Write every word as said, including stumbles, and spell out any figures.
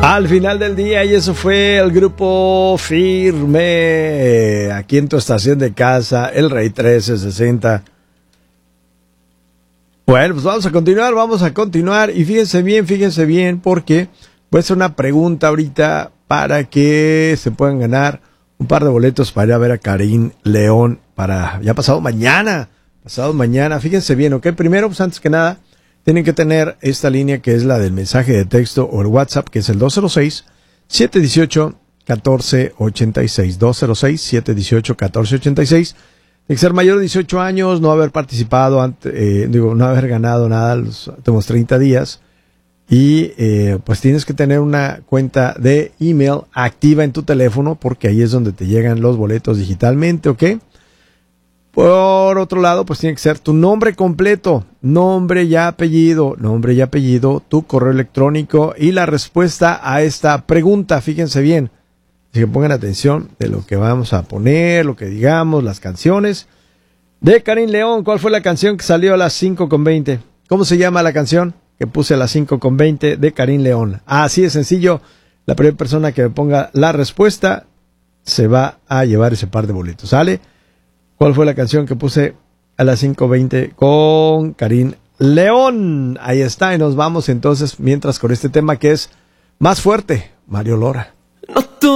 Al final del día, y eso fue el grupo Firme, aquí en tu estación de casa, el Rey trece sesenta. Bueno, pues vamos a continuar, vamos a continuar, y fíjense bien, fíjense bien, porque voy a hacer una pregunta ahorita para que se puedan ganar un par de boletos para ir a ver a Karin León, para ya pasado mañana, pasado mañana, fíjense bien, ¿ok? Primero, pues antes que nada, tienen que tener esta línea que es la del mensaje de texto o el WhatsApp, que es el dos cero seis, siete uno ocho, uno cuatro ocho seis. dos cero seis, siete uno ocho, uno cuatro ocho seis. Tiene que ser mayor de dieciocho años, no haber participado, ante, eh, digo, no haber ganado nada los últimos treinta días. Y eh, pues tienes que tener una cuenta de email activa en tu teléfono, porque ahí es donde te llegan los boletos digitalmente, ¿ok? Por otro lado, pues tiene que ser tu nombre completo, nombre y apellido, nombre y apellido, tu correo electrónico y la respuesta a esta pregunta. Fíjense bien, así que pongan atención de lo que vamos a poner, lo que digamos, las canciones de Karin León. ¿Cuál fue la canción que salió a las cinco con veinte? ¿Cómo se llama la canción que puse a las cinco con veinte de Karin León? Así de sencillo, la primera persona que me ponga la respuesta se va a llevar ese par de boletos, ¿sale? ¿Cuál fue la canción que puse a las cinco veinte con Karin León? Ahí está, y nos vamos entonces mientras con este tema que es más fuerte, Mario Lora.